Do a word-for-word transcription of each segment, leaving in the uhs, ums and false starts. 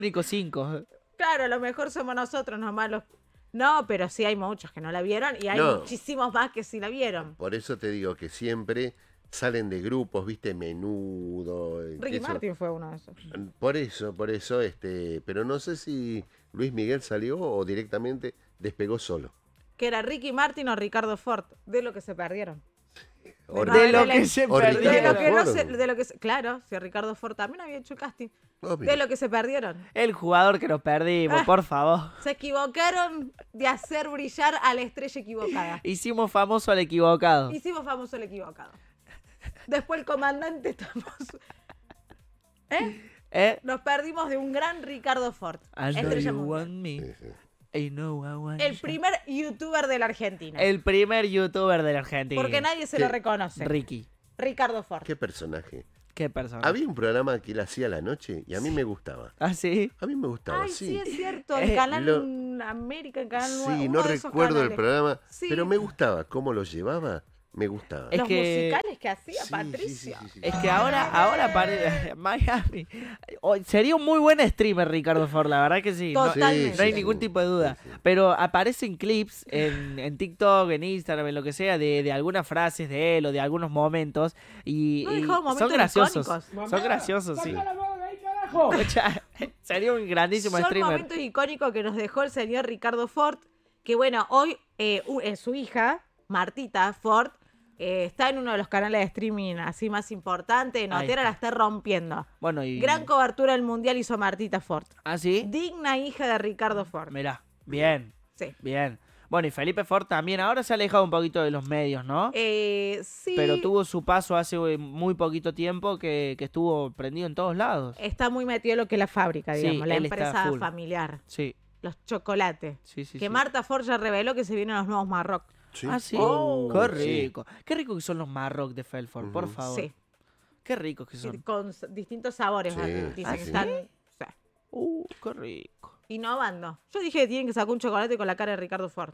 Único cinco. Claro, a lo mejor somos nosotros nomás los... No, pero sí hay muchos que no la vieron y hay No. muchísimos más que sí la vieron. Por eso te digo que siempre salen de grupos, viste, Menudo. eh, Ricky eso. Martin fue uno de esos. Por eso, por eso, este, pero no sé si Luis Miguel salió o directamente despegó solo. Que era Ricky Martin o Ricardo Ford, de lo que se perdieron. O No, De era lo la- que se o De perdieron. lo que no Ford. se, de lo que se- claro, si Ricardo Ford también había hecho casting. Oh, mira. De lo que se perdieron. El jugador que nos perdimos, Ah. por favor. Se equivocaron de hacer brillar a la estrella equivocada. Hicimos famoso al equivocado. Hicimos famoso el equivocado. Después el comandante estamos... ¿Eh? ¿Eh? Nos perdimos de un gran Ricardo Ford. I know Estrella you mundial. want me. Sí, sí. I know I want El you. primer youtuber de la Argentina. El primer youtuber de la Argentina. Porque nadie se ¿Qué? lo reconoce. Ricky. Ricardo Ford. Qué personaje. Qué persona. Había un programa que él hacía a la noche y a mí me gustaba. ¿Ah, sí? A mí me gustaba, Ay, sí, sí. es cierto. El Eh, canal lo- América, el canal Sí, uno no de esos recuerdo el canales. programa, Sí. pero me gustaba cómo lo llevaba, me gustaba. Es Los que- musicales que hacía Sí, Patricia. sí, sí, sí, sí. Es que ahora, ahora pare... Miami. Oh, sería un muy buen streamer Ricardo Ford, la verdad que sí. No, Totalmente. no hay sí, ningún sí. tipo de duda. Sí, sí. Pero aparecen clips en, en TikTok, en Instagram, en lo que sea, de, de algunas frases de él o de algunos momentos. Y, No y dejaba momentos son graciosos. icónicos. Son graciosos, sí. ¡Saca la mano de ahí, carajo! Escucha, sería un grandísimo Son streamer. momentos icónicos que nos dejó el señor Ricardo Ford. Que bueno, hoy eh, u- eh, su hija, Martita Ford, eh, está en uno de los canales de streaming así más importantes. Notera está. la está rompiendo. Bueno, y... Gran cobertura del mundial hizo Martita Ford. ¿Ah, sí? Digna hija de Ricardo Ford. Mirá, bien, Sí. bien. Bueno, y Felipe Ford también ahora se ha alejado un poquito de los medios, ¿no? Eh, sí. Pero tuvo su paso hace eh, muy poquito tiempo que, que estuvo prendido en todos lados. Está muy metido en lo que es la fábrica, Sí, digamos, la él está empresa full. familiar. Sí, Los chocolates. sí, sí. que sí. Marta Ford ya reveló que se vienen los nuevos Marroc. Sí. Ah, sí. Oh, Qué sí. rico. Qué rico que son los Marroc de Felford, por Ujú. favor. Sí. Qué ricos que son. Con s- distintos sabores. Sí. ¿vale? Dicen ¿Ah, que sí? están sí, Uh, qué rico. innovando. Yo dije que tienen que sacar un chocolate con la cara de Ricardo Ford.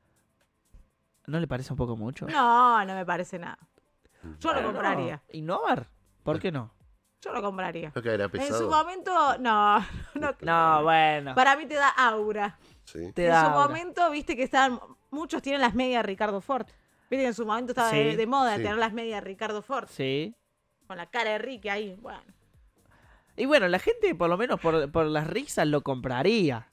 ¿No le parece un poco mucho? No, no me parece nada. Yo lo Bueno, compraría. ¿Innovar? ¿Por qué no? Yo lo compraría. ¿No caerá En su pesado? momento, no. no, No, bueno. Para mí te da aura. Sí. Te en da su aura. momento, viste que estaban. Muchos tienen las medias de Ricardo Ford. Viste que en su momento estaba Sí, de, de moda sí. tener las medias de Ricardo Ford. Sí. Con la cara de Ricky ahí. Bueno. Y bueno, la gente, por lo menos por, por las risas, lo compraría.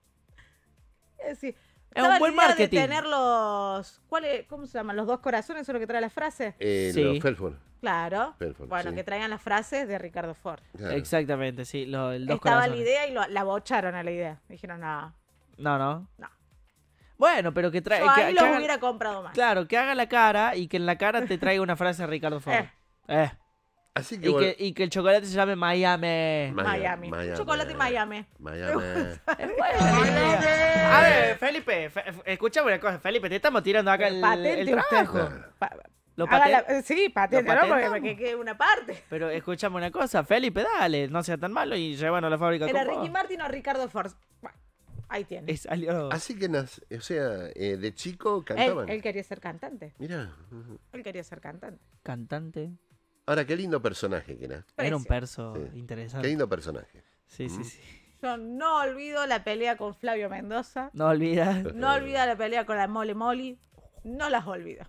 Es decir, Es estaba un buen la idea marketing. de tener los. ¿Cuál es? ¿Cómo se llaman? Los dos corazones, ¿eso es lo que trae la frase? Eh, Sí. Los Felford. Claro. Felford, Bueno, sí. que traigan las frases de Ricardo Ford. Claro. Exactamente, sí. Lo, el dos Estaba la corazones. idea y lo- la bocharon a la idea. Dijeron, no. No, no. No. Bueno, pero que Yo traiga. ahí Que, los que haga- hubiera comprado más. Claro, que haga la cara y que en la cara te traiga una frase de Ricardo Ford. Eh. Eh. Así que, Y, bueno, que, y que el chocolate se llame Miami. Ma- Miami. Miami. Chocolate Miami. Miami. Es buena la idea. A ver, Felipe, fe- fe- escuchame una cosa, Felipe, te estamos tirando acá el, Patente el trabajo. usted. Pa- ¿Lo haga la- paten- sí, patente, ¿Lo ¿no? Porque patentamos? que quede una parte. Pero escuchame una cosa, Felipe, dale, no sea tan malo y llévanos a la fábrica ¿Era con Ricky vos. Martin o Ricardo Ford? Bueno, ahí tiene. Y salió. Así que, nas- o sea, eh, de chico Él, cantaban. él quería ser cantante. Mirá. Él quería ser cantante. Cantante. Ahora, qué lindo personaje que era. Era un Precio. perso Sí. Qué interesante. lindo personaje. Sí, sí, Mm. sí. Yo no olvido la pelea con Flavio Mendoza. No olvidas. No olvido la pelea con la Mole Moli. No las olvido.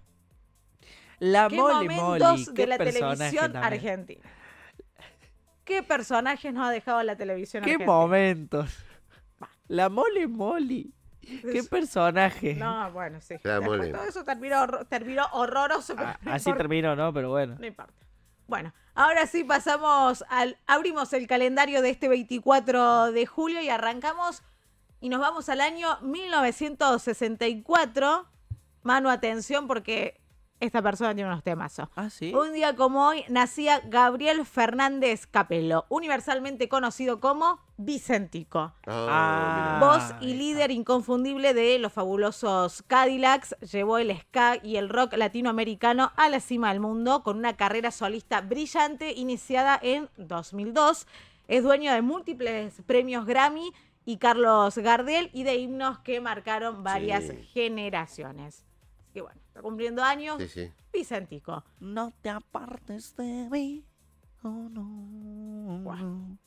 La ¿Qué Mole momentos Moli. de Qué la personaje televisión también. argentina? ¿Qué personajes nos ha dejado la televisión Qué argentina? momentos. La Mole Moli. Qué personaje. No, bueno, sí. La Después Mole. todo eso terminó, horror- terminó horroroso. pero Ah, no así importa. terminó, ¿no? Pero bueno. No importa. Bueno, ahora sí pasamos al. Abrimos el calendario de este veinticuatro de julio y arrancamos y nos vamos al año mil novecientos sesenta y cuatro. Mano, atención porque esta persona tiene unos temazos. Ah, sí. Un día como hoy nacía Gabriel Fernández Capello, universalmente conocido como Vicentico. Ah, Ah. Voz y ahí líder inconfundible de los fabulosos Cadillacs, llevó el ska y el rock latinoamericano a la cima del mundo con una carrera solista brillante iniciada en dos mil dos. Es dueño de múltiples premios Grammy y Carlos Gardel y de himnos que marcaron varias Sí. generaciones. Así que bueno, está cumpliendo años. Sí, sí. Vicentico. No te apartes de mí. Oh, no. Buah.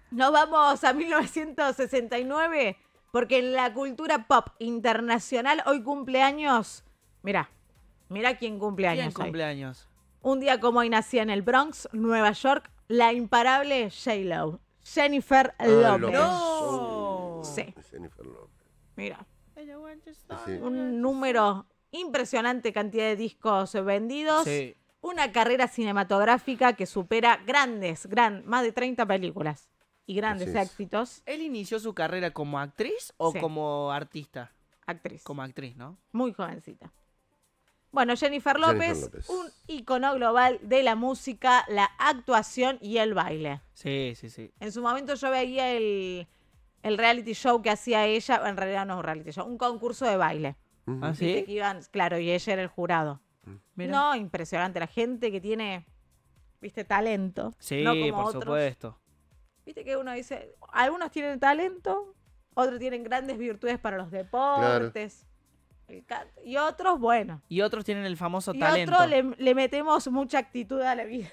Nos vamos a mil novecientos sesenta y nueve porque en la cultura pop internacional hoy cumpleaños. Mirá, mirá quién cumpleaños ¿Quién hoy. cumpleaños? Un día como hoy nacía en el Bronx, Nueva York, la imparable J-Lo, Jennifer Ah, López. López. No. Sí. Jennifer López. Mira, Sí. un número impresionante cantidad de discos vendidos. Sí. Una carrera cinematográfica que supera grandes, gran, más de treinta películas y grandes Así es. éxitos. ¿Él inició su carrera como actriz o Sí. como artista? Actriz. Como actriz, ¿no? Muy jovencita. Bueno, Jennifer López, Jennifer López. un ícono global de la música, la actuación y el baile. Sí, sí, sí. En su momento yo veía el, el reality show que hacía ella, en realidad no es un reality show, un concurso de baile. Ujú. ¿Ah, Viste sí? que iban, claro, y ella era el jurado. Mira. No, impresionante, la gente que tiene, viste, talento. Sí, no como por otros. supuesto. Viste que uno dice, algunos tienen talento, otros tienen grandes virtudes para los deportes, el canto, y otros, bueno. Y otros tienen el famoso Y talento. otros le, le metemos mucha actitud a la vida.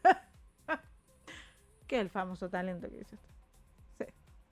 ¿Qué es el famoso talento que dice usted? Sí.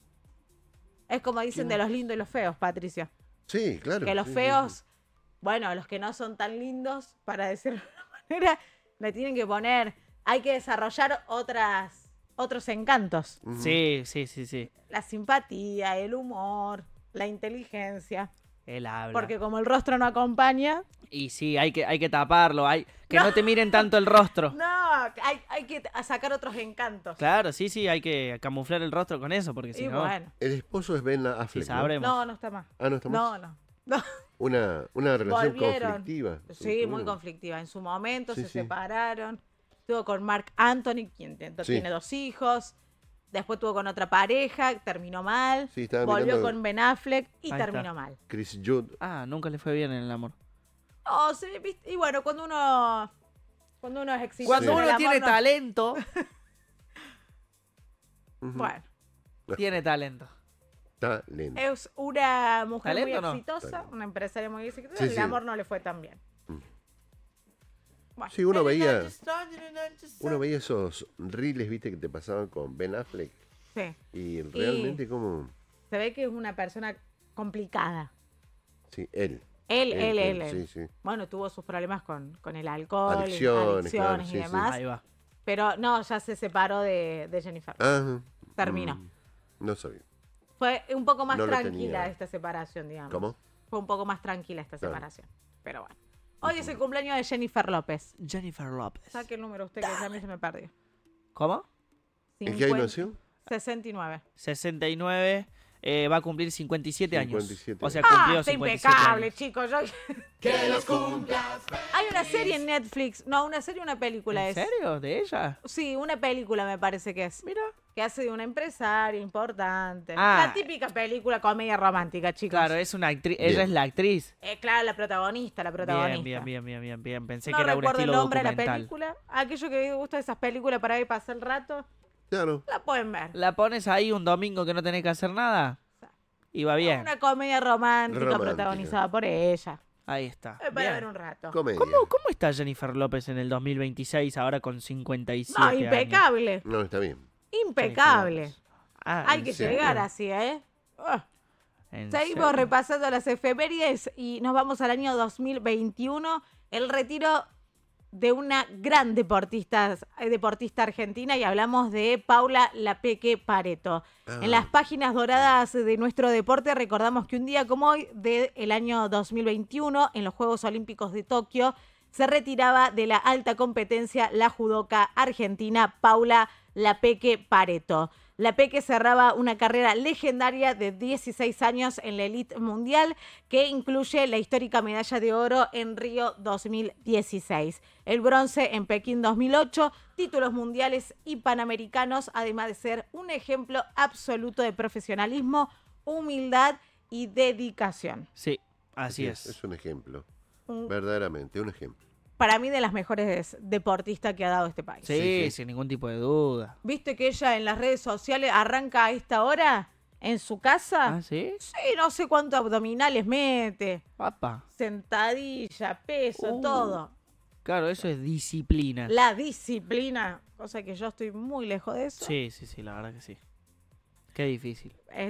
Es como dicen de los lindos y los feos, Patricia. Sí, claro. Que los sí, sí, feos, sí. bueno, los que no son tan lindos, para decirlo de una manera, le tienen que poner, hay que desarrollar otras, otros encantos. Ujú. Sí, sí, sí, sí. La simpatía, el humor, la inteligencia. Él habla. Porque como el rostro no acompaña, Y sí, hay que, hay que taparlo. Hay, que no. te miren tanto el rostro. no, hay, hay que sacar otros encantos. Claro, sí, sí, hay que camuflar el rostro con eso, porque si y no, bueno, El esposo es Ben sí Affleck, ¿no? sabremos. no, no está más. Ah, no está más. No, no. no. Una, una relación Volvieron. conflictiva. Sí, muy Tuvieron. conflictiva. En su momento Sí, se sí. separaron. Estuvo con Mark Anthony, quien te- Sí. tiene dos hijos. Después estuvo con otra pareja, terminó mal. Sí, estaba Volvió mirando con Ben Affleck y Ahí terminó está. mal. Chris Judd. Ah, nunca le fue bien en el amor. No, se, ¿viste? Y bueno, cuando uno cuando uno es exitoso Cuando en el uno amor, tiene no- talento, Ujú. Bueno, tiene talento. Talento. es una mujer muy ¿Talento o no? exitosa, Talento. una empresaria muy exitosa. Sí, el sí. amor no le fue tan bien. Mm. Bueno, Sí, uno veía, uno veía esos reels, viste, que te pasaban con Ben Affleck. sí. Y realmente como... Se ve que es una persona complicada. Sí, él. Él, Él, él, él, él. él. sí, sí. Bueno, tuvo sus problemas con, con el alcohol, y Adicciones, adicciones claro, y sí, sí. demás. Ahí va. Pero no, ya se separó de, de Jennifer. Ah, Terminó. mm, no sabía. Fue un poco más No lo tranquila tenía. esta separación, digamos. ¿Cómo? Fue un poco más tranquila esta Claro. separación. Pero bueno. Hoy es el cumpleaños de Jennifer López. Jennifer López. Saque el número usted, que ya a mí se me perdió. ¿Cómo? ¿En qué año cincuenta nació? sesenta y nueve. sesenta y nueve, eh, va a cumplir cincuenta y siete años. cincuenta y siete O sea, años. cumplió Ah, está cincuenta y siete impecable, años. chicos. Yo... Que los cumplas. Hay una serie en Netflix. No, una serie, una película ¿En es. serio? ¿De ella? Sí, una película me parece que es. Mira. Que hace de una empresaria importante. Ah. La típica película comedia romántica, chicos. Claro, es una actriz. Bien. Ella es la actriz. Eh, claro, la protagonista, la protagonista. Bien, bien, bien, bien, bien, bien. Pensé No que era un recuerdo el estilo nombre de la documental. película. Aquello que me gusta de esas películas para ir pasar el rato, Claro. la pueden ver. La pones ahí un domingo que no tenés que hacer nada y va bien. Una comedia romántica, Romántica. protagonizada por ella. Ahí está. Eh, para Bien. ver un rato. Comedia. ¿Cómo, ¿Cómo está Jennifer López en el dos mil veintiséis ahora con cincuenta y siete No, años? impecable. No, está bien. Impecable. Ah, Hay ¿en que serio? llegar así, ¿eh? Ah. ¿En Seguimos serio? repasando las efemérides y nos vamos al año dos mil veintiuno. El retiro de una gran deportista, deportista argentina y hablamos de Paula La Peque Pareto. Ah. En las páginas doradas de nuestro deporte recordamos que un día como hoy del año dos mil veintiuno, en los Juegos Olímpicos de Tokio, se retiraba de la alta competencia la judoka argentina Paula La Peque Pareto. La Peque cerraba una carrera legendaria de dieciséis años en la elite mundial que incluye la histórica medalla de oro en Río dos mil dieciséis, el bronce en Pekín dos mil ocho, títulos mundiales y panamericanos, además de ser un ejemplo absoluto de profesionalismo, humildad y dedicación. Sí, así es. Es un ejemplo. Un- Verdaderamente, un ejemplo. Para mí, de las mejores deportistas que ha dado este país. Sí, Sí, sí. sin ningún tipo de duda. ¿Viste que ella en las redes sociales arranca a esta hora en su casa? ¿Ah, sí? Sí, no sé cuántos abdominales mete, Papá. sentadilla, peso, Uh. todo. Claro, eso es disciplina. La disciplina, cosa que yo estoy muy lejos de eso. Sí, sí, sí, la verdad que sí. Qué difícil. Es